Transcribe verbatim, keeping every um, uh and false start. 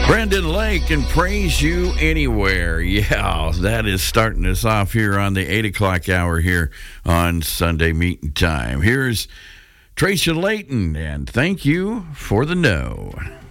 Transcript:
Brandon Lake and Praise You Anywhere. Yeah, that is starting us off here on the eight o'clock hour here on Sunday Meeting Time. Here's Tracy Layton, and thank you for the know.